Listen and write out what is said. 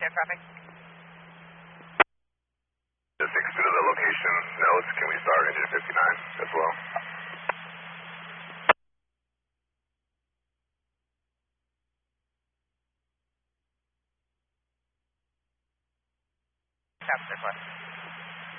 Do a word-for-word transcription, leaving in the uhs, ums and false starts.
Air traffic. The six two to the location notes, can we start engine fifty-nine as well? Captain request.